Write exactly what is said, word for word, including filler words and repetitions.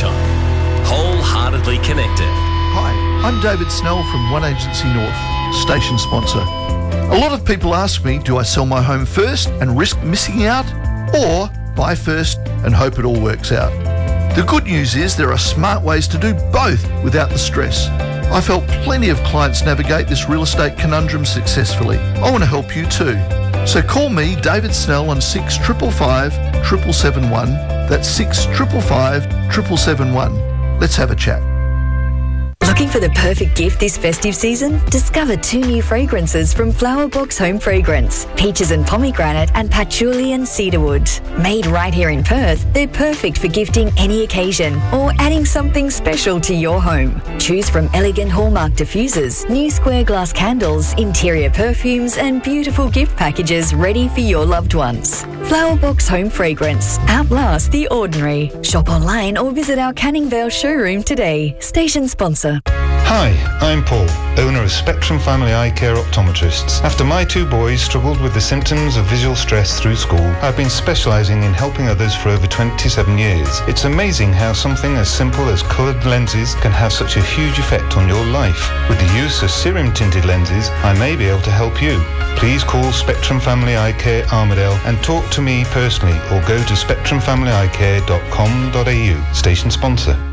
sunshine. Wholeheartedly connected. Hi, I'm David Snell from One Agency North, station sponsor. A lot of people ask me, do I sell my home first and risk missing out, or buy first and hope it all works out? The good news is there are smart ways to do both without the stress. I've helped plenty of clients navigate this real estate conundrum successfully. I want to help you too. So call me, David Snell, on six five five, seven seven one. That's six five five, seven seven one. Let's have a chat. Looking for the perfect gift this festive season? Discover two new fragrances from Flower Box Home Fragrance. Peaches and pomegranate and patchouli and cedarwood. Made right here in Perth, they're perfect for gifting any occasion or adding something special to your home. Choose from elegant hallmark diffusers, new square glass candles, interior perfumes and beautiful gift packages ready for your loved ones. Flower Box Home Fragrance. Outlast the ordinary. Shop online or visit our Canning Vale showroom today. Station sponsor. Hi, I'm Paul, owner of Spectrum Family Eye Care Optometrists. After my two boys struggled with the symptoms of visual stress through school, I've been specialising in helping others for over twenty-seven years. It's amazing how something as simple as coloured lenses can have such a huge effect on your life. With the use of serum tinted lenses, I may be able to help you. Please call Spectrum Family Eye Care Armidale and talk to me personally, or go to spectrum family eye care dot com dot a u. Station sponsor.